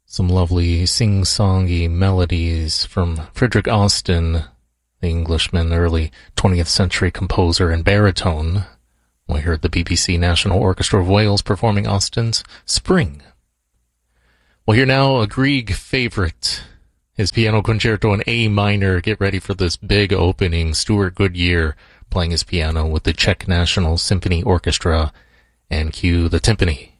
Some lovely sing-songy melodies from Frederick Austin, the Englishman, early 20th century composer and baritone. We heard the BBC National Orchestra of Wales performing Austin's Spring. We'll hear now a Grieg favorite, his piano concerto in A minor. Get ready for this big opening. Stuart Goodyear playing his piano with the Czech National Symphony Orchestra, and cue the timpani.